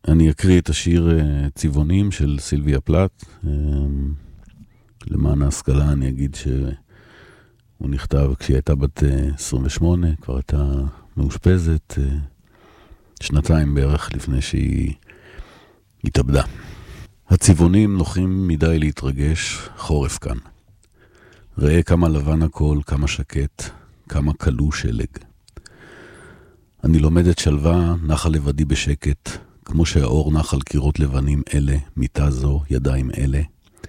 אני אקריא את השיר צבעונים של סילביה פלט. למען ההשכלה אני אגיד שהוא נכתב כשהיא הייתה בת 28, כבר הייתה מאושפזת, שנתיים בערך לפני שהיא התאבדה. הצבעונים נוחים מדי להתרגש, חורף כאן. ראה כמה לבן הכל, כמה שקט, כמה קלו שלג. אני לומדת שלווה, נחה לבדי בשקט, כמו שהאור נח על קירות לבנים אלה, מיטה זו, ידיים אלה.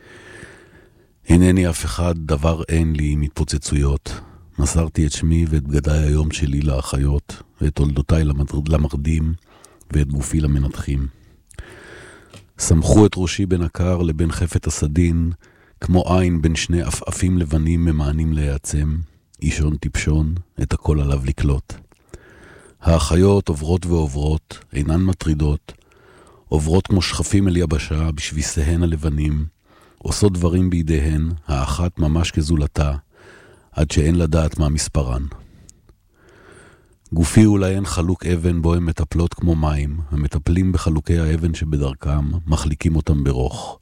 אינני אף אחד, דבר אין לי מתפוצצויות. מסרתי את שמי ואת בגדיי היום שלי לאחיות, ואת תולדותיי למרדים, ואת גופי למנתחים. סמכו את ראשי בין הקר לבין חפת הסדין, כמו עין בין שני אפפים לבנים ממענים להיעצם, אישון טיפשון, את הכל עליו לקלוט. האחיות עוברות ועוברות, אינן מטרידות, עוברות כמו שכפים אל יבשה בשביסיהן הלבנים, עושות דברים בידיהן, האחת ממש כזולתה, עד שאין לדעת מה מספרן. גופי אולי חלוק אבן בו הם מטפלות כמו מים, המטפלים בחלוקי האבן שבדרכם, מחליקים אותם ברוך.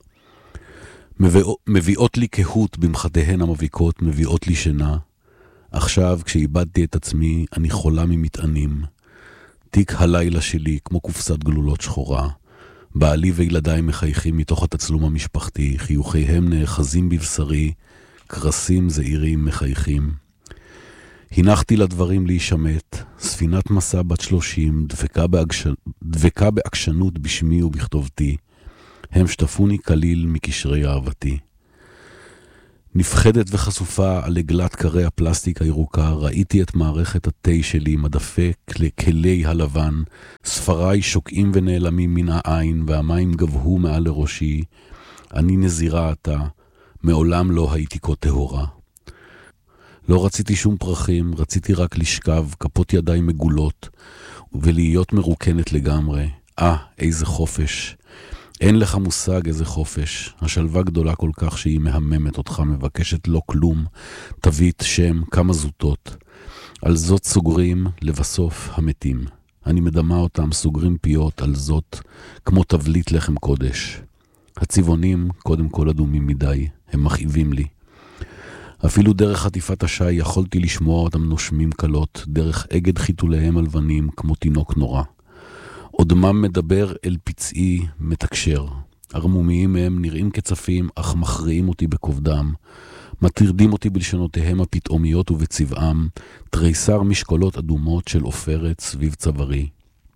מביאות לי קהות במחתיהן המביקות, מביאות לי שינה. עכשיו, כשאיבדתי את עצמי, אני חולה ממטענים. תיק הלילה שלי, כמו קופסת גלולות שחורה. בעלי וילדיי מחייכים מתוך התצלום המשפחתי, חיוכיהם נאחזים בבשרי, קרסים זעירים מחייכים. הנחתי לדברים להישמט, ספינת מסע בת 30, דבקה בעקשנות בשמי ובכתובתי. הם שטפוני כליל מקשרי אהבתי. נפחדת וחשופה על עגלת קרי הפלסטיק הירוקה, ראיתי את מערכת התה שלי, מדפק לכלי הלבן, ספריי שוקעים ונעלמים מן העין, והמים גבהו מעל לראשי. אני נזירה עתה, מעולם לא הייתי כה טהורה. לא רציתי שום פרחים, רציתי רק לשכב, כפות ידיי מגולות, ולהיות מרוקנת לגמרי. איזה חופש. אין לך מושג איזה חופש. השלווה גדולה כל כך שהיא מהממת אותך, מבקשת לא כלום. תווית שם, כמה זוטות. על זאת סוגרים לבסוף המתים. אני מדמה אותם סוגרים פיות על זאת, כמו תבלית לחם קודש. הצבעונים קודם כל אדומים מדי, הם מכאיבים לי. אפילו דרך חטיפת השי יכולתי לשמוע אותם נושמים קלות, דרך אגד חיתוליהם הלבנים כמו תינוק נורא. עודמם מדבר אל פצעי מתקשר. הרמומיים מהם נראים כצפים, אך מכריעים אותי בכובדם. מטרידים אותי בלשונותיהם הפתאומיות ובצבעם, תריסר משקולות אדומות של עופרת סביב צווארי.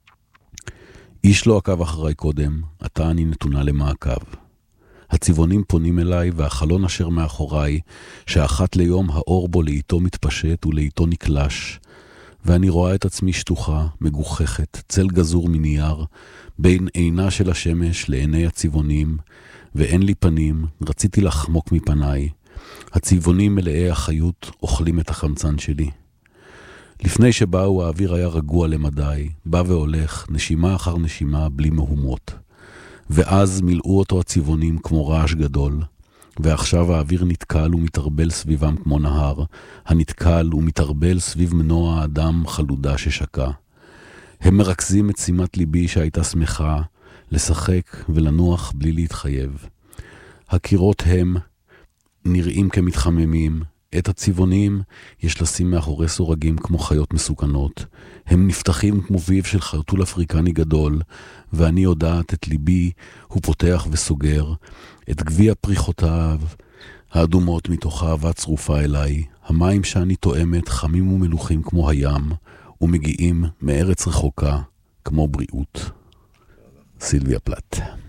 איש לא עקב אחריי קודם, עתה אני נתונה למעקב. הצבעונים פונים אליי, והחלון אשר מאחוריי, שאחת ליום האור בו לאיתו מתפשט ולאיתו נקלש, ואני רואה את עצמי שטוחה, מגוחכת, צל גזור מנייר, בין עינה של השמש לעיני הצבעונים, ואין לי פנים, רציתי לחמוק מפניי. הצבעונים מלאי החיות אוכלים את החמצן שלי. לפני שבאו האוויר היה רגוע למדי, בא והולך, נשימה אחר נשימה, בלי מהומות. ואז מילאו אותו הצבעונים כמו רעש גדול, ועכשיו האוויר נתקל ומתרבל סביבם כמו נהר, הנתקל ומתרבל סביב מנוע האדם חלודה ששקע. הם מרכזים את שימת ליבי שהייתה שמחה, לשחק ולנוח בלי להתחייב. הקירות הם נראים כמתחממים, את הצבעונים יש לשים מאחורי סורגים כמו חיות מסוכנות. הם נפתחים כמו ויב של חרטול אפריקני גדול, ואני יודעת את ליבי, הוא פותח וסוגר, את גביע פריחותיו, האדומות מתוך אהבה צרופה אליי, המים שאני תואמת חמים ומלוכים כמו הים, ומגיעים מארץ רחוקה כמו בריאות. סילביה פלט.